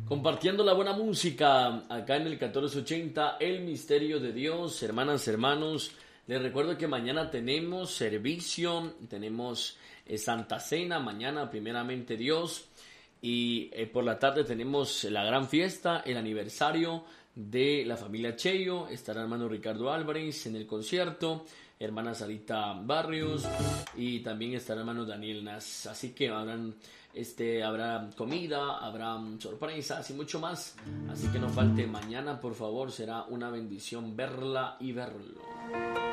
Compartiendo la buena música acá en el 1480, El Misterio de Dios. Hermanas, hermanos, les recuerdo que mañana tenemos servicio, tenemos Santa Cena, mañana primeramente Dios, y por la tarde tenemos la gran fiesta, el aniversario de la familia Cheyo. Estará hermano Ricardo Álvarez en el concierto, hermana Sarita Barrios y también estará hermano Daniel Nas. Así que habrá comida, habrá sorpresas y mucho más. Así que no falte mañana, por favor, será una bendición verla y verlo.